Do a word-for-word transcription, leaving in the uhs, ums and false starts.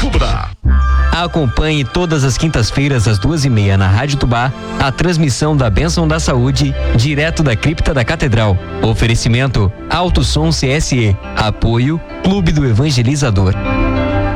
Tubá. Acompanhe todas as quintas-feiras às duas e meia na Rádio Tubá a transmissão da Bênção da Saúde direto da cripta da Catedral. Oferecimento Alto Som C S E. Apoio Clube do Evangelizador.